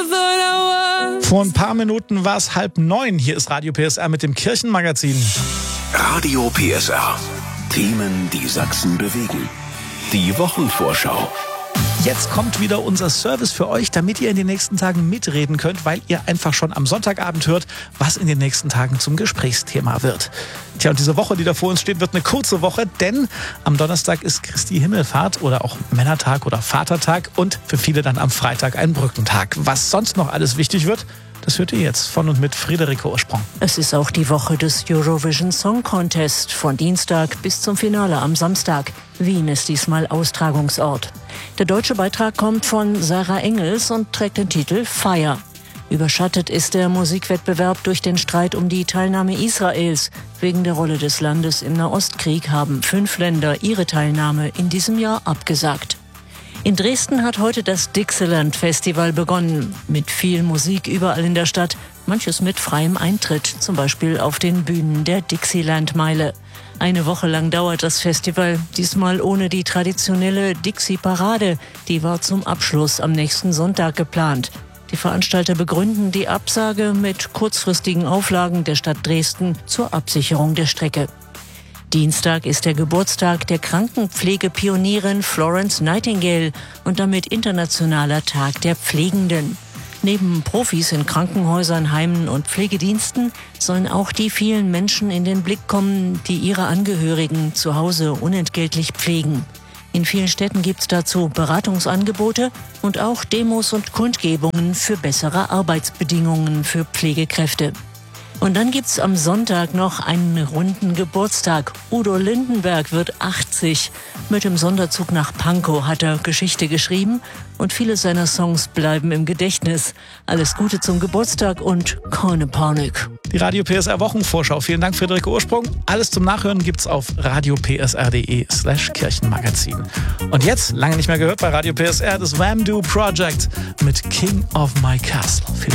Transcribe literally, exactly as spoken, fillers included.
Vor ein paar Minuten war es halb neun. Hier ist Radio P S R mit dem Kirchenmagazin. Radio P S R. Themen, die Sachsen bewegen. Die Wochenvorschau. Jetzt kommt wieder unser Service für euch, damit ihr in den nächsten Tagen mitreden könnt, weil ihr einfach schon am Sonntagabend hört, was in den nächsten Tagen zum Gesprächsthema wird. Tja, und diese Woche, die da vor uns steht, wird eine kurze Woche, denn am Donnerstag ist Christi Himmelfahrt oder auch Männertag oder Vatertag und für viele dann am Freitag ein Brückentag. Was sonst noch alles wichtig wird, das hört ihr jetzt von und mit Friederike Ursprung. Es ist auch die Woche des Eurovision Song Contest. Von Dienstag bis zum Finale am Samstag. Wien ist diesmal Austragungsort. Der deutsche Beitrag kommt von Sarah Engels und trägt den Titel Fire. Überschattet ist der Musikwettbewerb durch den Streit um die Teilnahme Israels. Wegen der Rolle des Landes im Nahostkrieg haben fünf Länder ihre Teilnahme in diesem Jahr abgesagt. In Dresden hat heute das Dixieland Festival begonnen. Mit viel Musik überall in der Stadt, manches mit freiem Eintritt, zum Beispiel auf den Bühnen der Dixieland-Meile. Eine Woche lang dauert das Festival, diesmal ohne die traditionelle Dixie-Parade. Die war zum Abschluss am nächsten Sonntag geplant. Die Veranstalter begründen die Absage mit kurzfristigen Auflagen der Stadt Dresden zur Absicherung der Strecke. Dienstag ist der Geburtstag der Krankenpflegepionierin Florence Nightingale und damit internationaler Tag der Pflegenden. Neben Profis in Krankenhäusern, Heimen und Pflegediensten sollen auch die vielen Menschen in den Blick kommen, die ihre Angehörigen zu Hause unentgeltlich pflegen. In vielen Städten gibt es dazu Beratungsangebote und auch Demos und Kundgebungen für bessere Arbeitsbedingungen für Pflegekräfte. Und dann gibt's am Sonntag noch einen runden Geburtstag. Udo Lindenberg wird achtzig. Mit dem Sonderzug nach Pankow hat er Geschichte geschrieben und viele seiner Songs bleiben im Gedächtnis. Alles Gute zum Geburtstag und keine Panik. Die Radio P S R Wochenvorschau. Vielen Dank, Friederike Ursprung. Alles zum Nachhören gibt's auf radiopsr.de slash Kirchenmagazin. Und jetzt, lange nicht mehr gehört bei Radio P S R, das Wham-Do Project mit King of My Castle. Viel